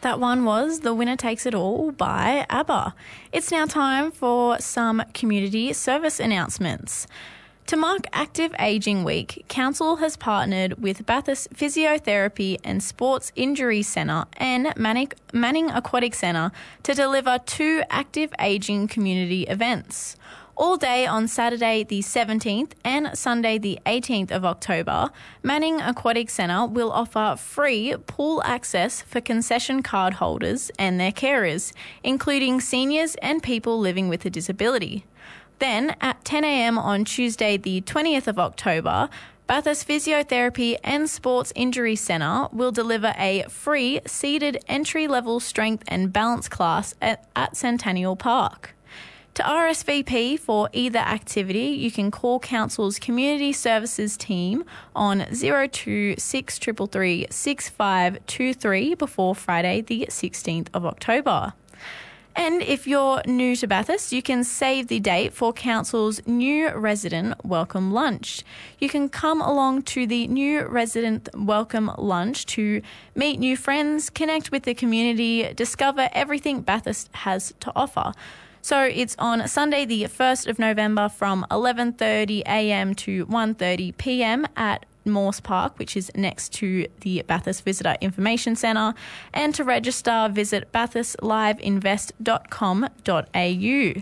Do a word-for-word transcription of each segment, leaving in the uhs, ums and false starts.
that one was The Winner Takes It All by ABBA. It's now time for some community service announcements. To mark Active Ageing Week, Council has partnered with Bathurst Physiotherapy and Sports Injury Centre and Manning, Manning Aquatic Centre to deliver two active ageing community events. All day on Saturday the seventeenth and Sunday the eighteenth of October, Manning Aquatic Centre will offer free pool access for concession card holders and their carers, including seniors and people living with a disability. Then, at ten a.m. on Tuesday the twentieth of October, Bathurst Physiotherapy and Sports Injury Centre will deliver a free seated entry-level strength and balance class at, at Centennial Park. To R S V P for either activity, you can call Council's Community Services team on zero two six three three three six five two three before Friday the sixteenth of October. And if you're new to Bathurst, you can save the date for Council's new resident welcome lunch. You can come along to the new resident welcome lunch to meet new friends, connect with the community, discover everything Bathurst has to offer. So it's on Sunday the first of November from eleven thirty a.m. to one thirty p.m. at Morse Park, which is next to the Bathurst Visitor Information Centre. And to register, visit bathurst live invest dot com dot a u.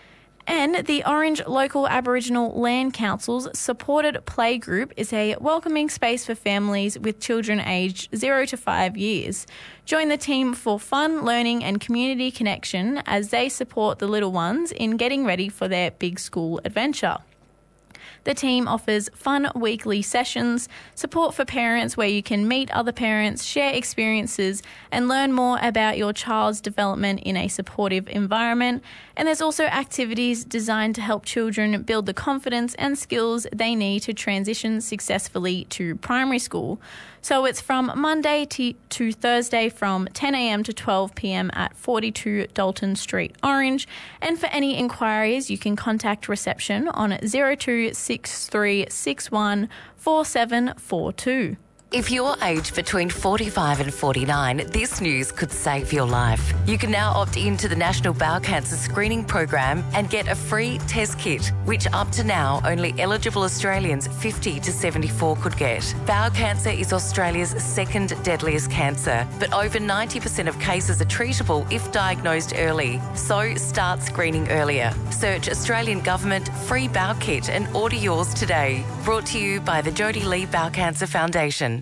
And the Orange Local Aboriginal Land Council's supported playgroup is a welcoming space for families with children aged zero to five years. Join the team for fun, learning and community connection as they support the little ones in getting ready for their big school adventure. The team offers fun weekly sessions, support for parents where you can meet other parents, share experiences and learn more about your child's development in a supportive environment. And there's also activities designed to help children build the confidence and skills they need to transition successfully to primary school. So it's from Monday to, to Thursday from ten a.m. to twelve p.m. at forty-two Dalton Street, Orange. And for any inquiries, you can contact reception on zero two six three six one four seven four two. If you're aged between forty-five and forty-nine, this news could save your life. You can now opt in to the National Bowel Cancer Screening Program and get a free test kit, which up to now only eligible Australians fifty to seventy-four could get. Bowel cancer is Australia's second deadliest cancer, but over ninety percent of cases are treatable if diagnosed early. So start screening earlier. Search Australian Government Free Bowel Kit and order yours today. Brought to you by the Jodie Lee Bowel Cancer Foundation.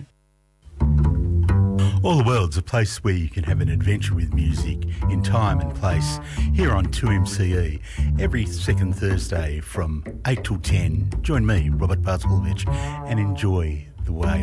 All the World's a place where you can have an adventure with music in time and place. Here on two M C E, every second Thursday from eight till ten. Join me, Robert Bartolowicz, and enjoy the way